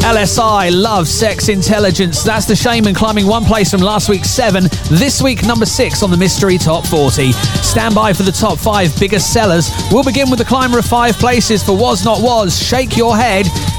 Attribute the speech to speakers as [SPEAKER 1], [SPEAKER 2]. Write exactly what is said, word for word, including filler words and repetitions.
[SPEAKER 1] L S I, Love, Sex, Intelligence. That's the Shaman climbing one place from last week's seven. This week, number six on the Mystery Top forty. Stand by for the top five biggest sellers. We'll begin with the climber of five places for Was Not Was, Shake Your Head.